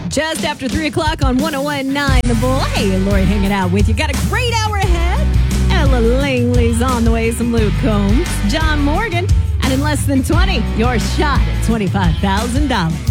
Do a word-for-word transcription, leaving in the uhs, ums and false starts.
Just after three o'clock on one oh one point nine The Bull. Hey, Lori hanging out with you. Got a great hour ahead. Ella Langley's on the way. Some Luke Combs. John Morgan. And in less than twenty, your shot at twenty-five thousand dollars.